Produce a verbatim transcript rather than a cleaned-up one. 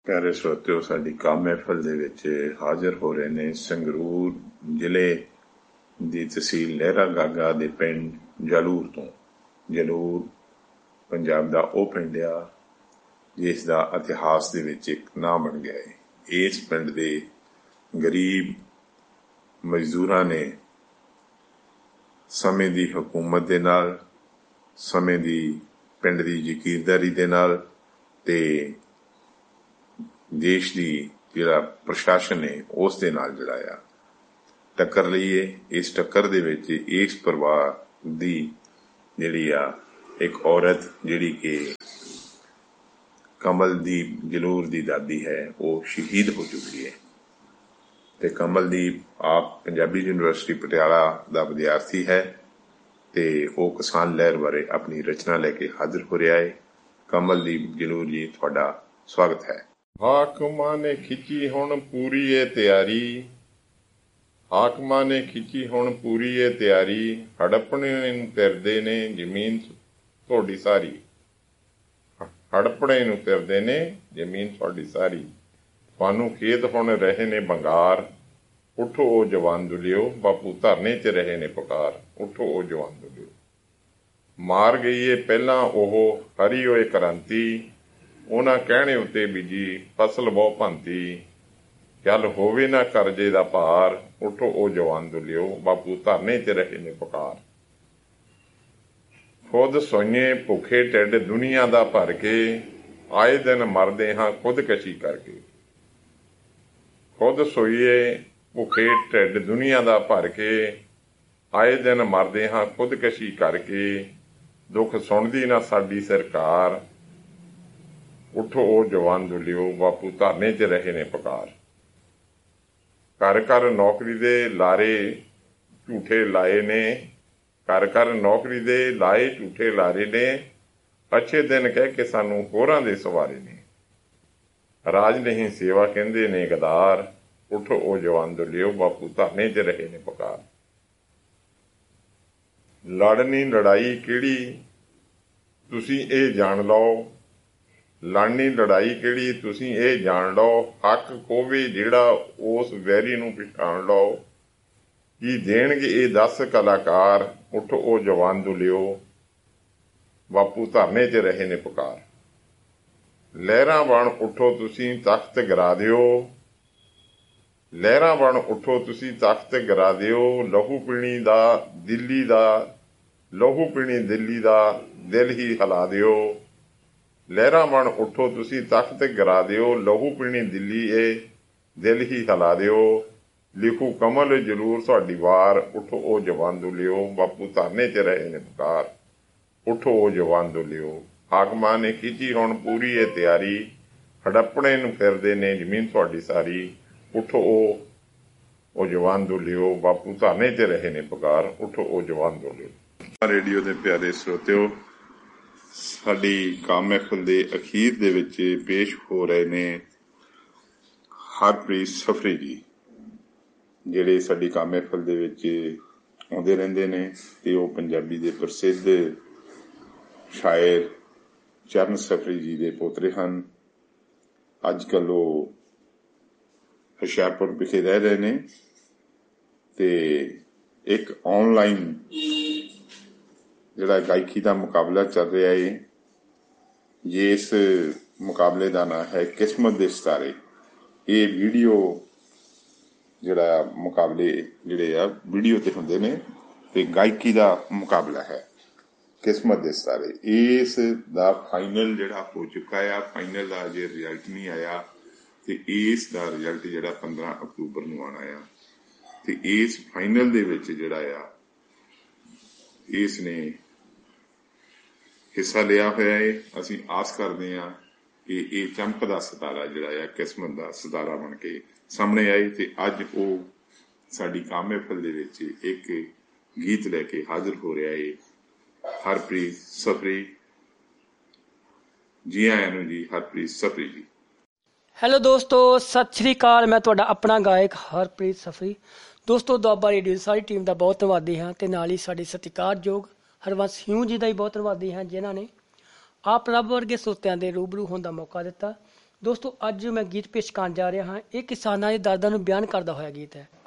ਪਿਆਰੇ ਸਰੋਤਿਓ, ਸਾਡੀ ਕੰਮ ਮਹਿਫਲ ਦੇ ਵਿੱਚ ਹਾਜ਼ਰ ਹੋ ਰਹੇ ਨੇ ਸੰਗਰੂਰ ਜ਼ਿਲ੍ਹੇ ਦੀ ਤਹਿਸੀਲ ਲਹਿਰਾ ਗਾਗਾ ਦੇ ਪਿੰਡ ਜਲੂਰ ਤੋਂ। ਜਲੂਰ ਪੰਜਾਬ ਦਾ ਉਹ ਪਿੰਡ ਆ ਜਿਸ ਦਾ ਇਤਿਹਾਸ ਦੇ ਵਿੱਚ ਇੱਕ ਨਾਂ ਬਣ ਗਿਆ ਹੈ। ਇਸ ਪਿੰਡ ਦੇ ਗਰੀਬ ਮਜ਼ਦੂਰਾਂ ਨੇ ਸਮੇਂ ਦੀ ਹਕੂਮਤ ਦੇ ਨਾਲ, ਸਮੇਂ ਦੀ ਪਿੰਡ ਦੀ ਜ਼ਕੀਰਦਾਰੀ ਦੇ ਨਾਲ ਤੇ ਦੇਸ਼ ਦੀ ਜਿਹੜਾ ਪ੍ਰਸ਼ਾਸਨ ਹੈ ਉਸ ਦੇ ਨਾਲ ਜਿਹੜਾ ਆ ਟੱਕਰ ਲਈ ਹੈ। ਇਸ ਟੱਕਰ ਦੇ ਵਿੱਚ ਇਸ ਪਰਿਵਾਰ ਦੀ ਜਿਹੜੀ ਆ ਇੱਕ ਔਰਤ ਜਿਹੜੀ ਕਿ ਕਮਲਦੀਪ ਜਲੂਰ ਦੀ ਦਾਦੀ ਹੈ, ਉਹ ਸ਼ਹੀਦ ਹੋ ਚੁੱਕੀ ਹੈ ਤੇ ਕਮਲਦੀਪ ਆਪ ਪੰਜਾਬੀ ਯੂਨੀਵਰਸਿਟੀ ਪਟਿਆਲਾ ਦਾ ਵਿਦਿਆਰਥੀ ਹੈ ਤੇ ਉਹ ਕਿਸਾਨ ਲਹਿਰ ਬਾਰੇ ਆਪਣੀ ਰਚਨਾ ਲੈ ਕੇ ਹਾਜ਼ਰ ਹੋ ਰਿਹਾ ਹੈ। ਕਮਲਦੀਪ ਜਲੂਰ ਜੀ, ਤੁਹਾਡਾ ਸਵਾਗਤ ਹੈ। ਹਾਕਮਾਂ ਨੇ ਖਿੱਚੀ ਹੁਣ ਪੂਰੀ ਏ ਤਿਆਰੀ, ਹਾਕਮਾਂ ਨੇ ਖਿੱਚੀ ਹੁਣ ਪੂਰੀ ਏ ਤਿਆਰੀ, ਹੜੱਪਣੇ ਨੂੰ ਫਿਰਦੇ ਨੇ ਜ਼ਮੀਨ ਤੁਹਾਡੀ ਸਾਰੀ, ਹੜੱਪਣੇ ਨੂੰ ਫਿਰਦੇ ਨੇ ਜ਼ਮੀਨ ਤੁਹਾਡੀ ਸਾਰੀ, ਤੁਹਾਨੂੰ ਖੇਤ ਹੁਣ ਰਹੇ ਨੇ ਬੰਗਾਰ, ਉੱਠੋ ਉਹ ਜਵਾਨ ਦੁਲਿਓ, ਬਾਪੂ ਧਰਨੇ 'ਚ ਰਹੇ ਨੇ ਪੁਕਾਰ, ਉੱਠੋ ਉਹ ਜਵਾਨ ਦੁਲਿਓ। ਮਾਰ ਗਈ ਏ ਪਹਿਲਾਂ ਉਹ ਹਰੀ ਹੋਏ ਕ੍ਰਾਂਤੀ, ਉਹਨਾਂ ਕਹਿਣੇ ਉੱਤੇ ਬੀਜੀ ਫਸਲ ਬਹੁ ਭੰਤੀ, ਚੱਲ ਹੋਵੇ ਨਾ ਕਰਜ਼ੇ ਦਾ ਭਾਰ, ਉੱਠੋ ਉਹ ਜਵਾਨ ਦੁਲਿਓ, ਬਾਪੂ ਧਰਨੇ 'ਚ ਰਹੇ ਨੇ ਪੁਕਾਰ। ਖੁਦ ਸੋਈਏ ਭੁੱਖੇ ਢਿੱਡ ਦੁਨੀਆ ਦਾ ਭਰ ਕੇ, ਆਏ ਦਿਨ ਮਰਦੇ ਹਾਂ ਖੁਦਕਸ਼ੀ ਕਰਕੇ, ਖੁਦ ਸੋਈਏ ਭੁੱਖੇ ਢਿੱਡ ਦੁਨੀਆ ਦਾ ਭਰ ਕੇ, ਆਏ ਦਿਨ ਮਰਦੇ ਹਾਂ ਖੁਦਕਸ਼ੀ ਕਰਕੇ, ਦੁੱਖ ਸੁਣਦੀ ਨਾ ਸਾਡੀ ਸਰਕਾਰ, ਉੱਠੋ ਉਹ ਜਵਾਨ ਦੁਲਿਓ, ਬਾਪੂ ਧਰਨੇ 'ਚ ਰਹੇ ਨੇ ਪੁਕਾਰ। ਘਰ ਘਰ ਨੌਕਰੀ ਦੇ ਲਾਰੇ ਝੂਠੇ ਲਾਏ ਨੇ, ਘਰ ਘਰ ਨੌਕਰੀ ਦੇ ਲਾਏ ਝੂਠੇ ਲਾਰੇ ਨੇ, ਅੱਛੇ ਦਿਨ ਕਹਿ ਕੇ ਸਾਨੂੰ ਹੋਰਾਂ ਦੇ ਸਵਾਰੇ ਨੇ, ਰਾਜ ਨਹੀਂ ਸੇਵਾ ਕਹਿੰਦੇ ਨੇ ਗਦਾਰ, ਉੱਠੋ ਉਹ ਜਵਾਨ ਦੁਲਿਓ, ਬਾਪੂ ਧਰਨੇ 'ਚ ਰਹੇ ਨੇ ਪੁਕਾਰ। ਲੜਨੀ ਲੜਾਈ ਕਿਹੜੀ ਤੁਸੀਂ ਇਹ ਜਾਣ ਲਓ, ਲੜਨੀ ਲੜਾਈ ਕਿਹੜੀ ਤੁਸੀਂ ਇਹ ਜਾਣ ਲਓ, ਹੱਕ ਖੋਵੇ ਜਿਹੜਾ ਉਸ ਵੈਰੀ ਨੂੰ ਪਛਾਣ ਲਓ, ਕੀ ਦੇਣਗੇ ਇਹ ਦਸ ਕਲਾਕਾਰ, ਉੱਠੋ ਉਹ ਜਵਾਨ ਦੁਲਿਓ, ਬਾਪੂ ਧਰਨੇ 'ਚ ਰਹੇ ਨੇ ਪੁਕਾਰ। ਲਹਿਰਾਂ ਬਣ ਉੱਠੋ ਤੁਸੀਂ ਤਖਤ ਗਿਰਾ ਦਿਓ, ਲਹਿਰਾਂ ਬਣ ਉੱਠੋ ਤੁਸੀਂ ਤਖਤ ਗਿਰਾ ਦਿਓ, ਲਹੂ ਪੀਣੀ ਦਾ ਦਿੱਲੀ ਦਾ, ਲਹੂ ਪੀਣੀ ਦਿੱਲੀ ਦਾ ਦਿਲ ਹੀ ਹਿਲਾ ਦਿਓ, ਲਹਿਰਾਂ ਬਣ ਉੱਠੋ ਤੁਸੀਂ ਤਖਤ ਗਿਰਾ ਦਿਓ, ਲਹੂ ਪੀਣੀ ਦਿੱਲੀ ਇਹ ਦਿਲ ਹੀ ਹਿਲਾ ਦਿਓ, ਲਿਖੂ ਕਮਲ ਜਲੂਰ ਤੁਹਾਡੀ ਵਾਰ, ਉੱਠੋ ਉਹ ਜਵਾਨ ਦੁਲਿਓ, ਬਾਪੂ ਧਰਨੇ 'ਚ ਰਹੇ ਨੇ ਪੁਕਾਰ, ਉੱਠੋ ਉਹ ਜਵਾਨ ਦੁਲਿਓ। ਹਾਕਮਾਂ ਨੇ ਖਿੱਚੀ ਹੁਣ ਪੂਰੀ ਏ ਤਿਆਰੀ, ਹੜੱਪਣੇ ਨੂੰ ਫਿਰਦੇ ਨੇ ਜ਼ਮੀਨ ਤੁਹਾਡੀ ਸਾਰੀ, ਉੱਠੋ ਉਹ ਉਹ ਜਵਾਨ ਦੁਲਿਓ, ਬਾਪੂ ਧਰਨੇ 'ਚ ਰਹੇ ਨੇ ਪੁਕਾਰ, ਉੱਠੋ ਉਹ ਜਵਾਨ ਦੁਲਿਓ। ਰੇਡੀਓ ਦੇ ਪਿਆਰੇ ਸਰੋਤਿਓ, ਸਾਡੀ ਕੰਮ ਮਹਿਫਲ ਦੇ ਅਖੀਰ ਦੇ ਵਿੱਚ ਪੇਸ਼ ਹੋ ਰਹੇ ਨੇ ਹਰਪ੍ਰੀਤ ਸਫਰੀ ਜੀ, ਜਿਹੜੇ ਸਾਡੀ ਕੰਮ ਮਹਿਫਲ ਦੇ ਵਿੱਚ ਆਉਂਦੇ ਰਹਿੰਦੇ ਨੇ ਤੇ ਉਹ ਪੰਜਾਬੀ ਦੇ ਪ੍ਰਸਿੱਧ ਸ਼ਾਇਰ ਚਰਨ ਸਫਰੀ ਜੀ ਦੇ ਪੋਤਰੇ ਹਨ। ਅੱਜ ਕੱਲ੍ਹ ਉਹ ਹੁਸ਼ਿਆਰਪੁਰ ਵਿਖੇ ਰਹਿ ਰਹੇ ਨੇ ਤੇ ਇੱਕ ਆਨਲਾਈਨ ਜਿਹੜਾ ਗਾਇਕੀ ਦਾ ਮੁਕਾਬਲਾ ਚੱਲ ਰਿਹਾ ਹੈ, ਜਿਸ ਮੁਕਾਬਲੇ ਦਾ ਨਾਂ ਹੈ ਕਿਸਮਤ ਦੇ ਸਿਤਾਰੇ। ਇਹ ਵੀਡੀਓ ਜਿਹੜਾ ਮੁਕਾਬਲੇ ਜਿਹੜੇ ਆ ਵੀਡੀਓ ਤੇ ਹੁੰਦੇ ਨੇ ਤੇ ਗਾਇਕੀ ਦਾ ਮੁਕਾਬਲਾ ਹੈ ਕਿਸਮਤ ਦੇ ਸਿਤਾਰੇ। ਇਸ ਦਾ ਫਾਈਨਲ ਜਿਹੜਾ ਹੋ ਚੁੱਕਾ ਆ, ਫਾਈਨਲ ਦਾ ਅਜੇ ਰਿਜ਼ਲਟ ਨਹੀਂ ਆਇਆ ਤੇ ਇਸ ਦਾ ਰਿਜ਼ਲਟ ਜਿਹੜਾ ਪੰਦਰਾਂ ਅਕਤੂਬਰ ਨੂੰ ਆਉਣਾ ਆ ਤੇ ਇਸ ਫਾਈਨਲ ਦੇ ਵਿੱਚ ਜਿਹੜਾ ਆ ਇਸ ਨੇ ਹਿੱਸਾ ਲਿਆ ਹੋਇਆ ਹੈ। ਅਸੀਂ ਆਸ ਕਰਦੇ ਹਾਂ ਕਿ ਇਹ ਚਮਕਦਾ ਸਿਤਾਰਾ ਜਿਹੜਾ ਆ ਕਿਸਮਤ ਦਾ ਸਿਤਾਰਾ ਬਣ ਕੇ ਸਾਹਮਣੇ ਆਏ ਤੇ ਅੱਜ ਉਹ ਸਾਡੀ ਕੰਮ ਮਹਿਫਲ ਦੇ ਵਿੱਚ ਇੱਕ ਗੀਤ ਲੈ ਕੇ ਹਾਜ਼ਰ ਹੋ ਰਿਹਾ ਹੈ। ਹਰਪ੍ਰੀਤ ਸਫਰੀ ਜੀ, ਆਇਆਂ ਨੂੰ ਜੀ ਹਰਪ੍ਰੀਤ ਸਫਰੀ ਜੀ। ਹੈਲੋ ਦੋਸਤੋ, ਸਤਿ ਸ਼੍ਰੀ ਅਕਾਲ। ਮੈਂ ਤੁਹਾਡਾ ਆਪਣਾ ਗਾਇਕ ਹਰਪ੍ਰੀਤ ਸਫਰੀ। ਦੋਸਤੋ, ਦੁਆਬਾ ਰੇਡੀਓ ਸਾਰੀ ਟੀਮ ਦਾ ਬਹੁਤ ਧੰਨਵਾਦੀ ਹਾਂ ਤੇ ਨਾਲ ਹੀ ਸਾਡੇ ਸਤਿਕਾਰਯੋਗ ਹਰਬੰਸ ਸਿਉ ਜੀ ਦਾ ਹੀ ਬਹੁਤ ਧੰਨਵਾਦੀ ਹਾਂ, ਜਿਨ੍ਹਾਂ ਨੇ ਆਪ ਰੱਬ ਵਰਗੇ ਸਰੋਤਿਆਂ ਦੇ ਰੂਬਰੂ ਹੋਣ ਦਾ ਮੌਕਾ ਦਿੱਤਾ। ਦੋਸਤੋ ਅੱਜ ਮੈਂ ਗੀਤ ਪੇਸ਼ ਕਰਨ ਜਾ ਰਿਹਾ ਹਾਂ। ਇਹ ਕਿਸਾਨਾਂ ਦੇ ਦਰਦਾਂ ਨੂੰ ਬਿਆਨ ਕਰਦਾ ਹੋਇਆ ਗੀਤ ਹੈ।